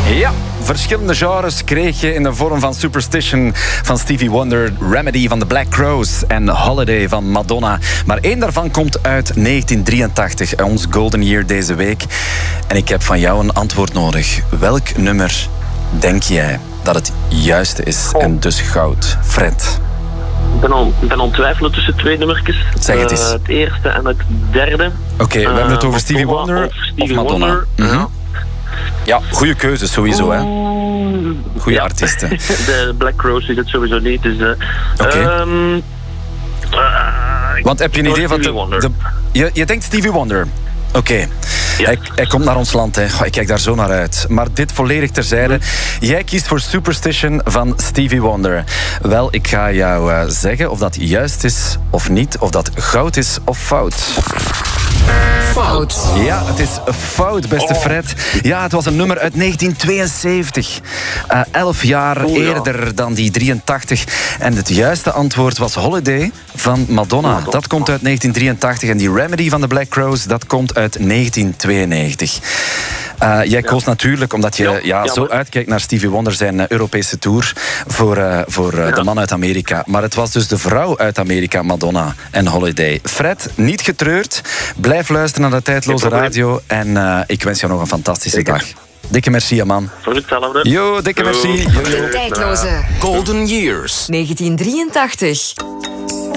Ja, verschillende genres kreeg je in de vorm van Superstition van Stevie Wonder, Remedy van The Black Crowes en Holiday van Madonna. Maar één daarvan komt uit 1983, ons golden year deze week. En ik heb van jou een antwoord nodig. Welk nummer denk jij dat het juiste is en dus goud? Fred. Ik ben aan het twijfelen tussen twee nummertjes. Zeg het eens. Het eerste en het derde. Oké, we hebben het over Stevie Wonder of Madonna. Wonder, ja. Ja, goede keuze sowieso, hè. Goede artiesten. De Black Crowes is het sowieso niet. Dus, Oké. Want heb je een idee van je denkt Stevie Wonder? Oké. Ja. Hij komt naar ons land, hè. Goh, ik kijk daar zo naar uit. Maar dit volledig terzijde. Jij kiest voor Superstition van Stevie Wonder. Wel, ik ga jou zeggen of dat juist is of niet. Of dat goud is of fout. Fout. Ja, het is fout, beste Fred. Ja, het was een nummer uit 1972. 11 jaar eerder dan die 83. En het juiste antwoord was Holiday van Madonna. Dat komt uit 1983. En die Remedy van The Black Crowes, dat komt uit 1992. Jij koos natuurlijk, omdat je zo uitkijkt naar Stevie Wonder zijn Europese tour voor de man uit Amerika. Maar het was dus de vrouw uit Amerika, Madonna en Holiday. Fred, niet getreurd. Blijf luisteren naar de Tijdloze Radio. En ik wens jou nog een fantastische dag. Dikke merci, man. Voor hetzelfde. Jo, dikke merci. De Tijdloze Golden Years. 1983.